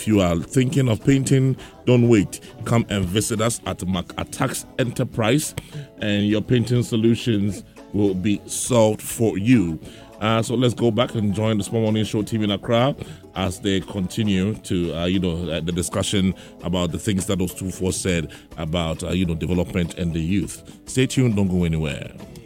If you are thinking of painting, don't wait. Come and visit us at McAttack's Enterprise, and your painting solutions will be solved for you. So let's go back and join the Small Morning Show team in Accra as they continue to, the discussion about the things that those two folks said about, development and the youth. Stay tuned, don't go anywhere.